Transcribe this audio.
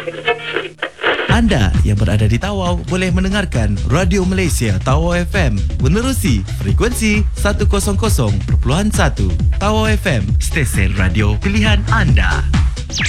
Anda yang berada di Tawau boleh mendengarkan Radio Malaysia Tawau FM menerusi frekuensi 100.1 Tawau FM, stesen radio pilihan anda.